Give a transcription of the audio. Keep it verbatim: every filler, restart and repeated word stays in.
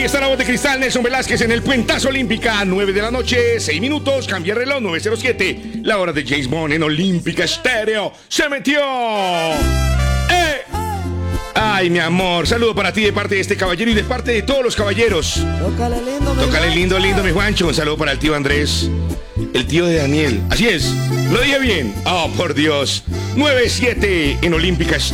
está la voz de cristal, Nelson Velázquez en el Puentazo Olímpica. nueve de la noche, seis minutos, cambia el reloj, nueve cero siete. La hora de James Bond en Olímpica Estéreo. ¡Se metió! ¡Eh! Ay, mi amor, saludo para ti de parte de este caballero y de parte de todos los caballeros. Tócale lindo, mi Tócale lindo, lindo, mi Juancho. Un saludo para el tío Andrés, el tío de Daniel. Así es, lo dije bien. Oh, por Dios. nueve siete en Olímpica Estéreo.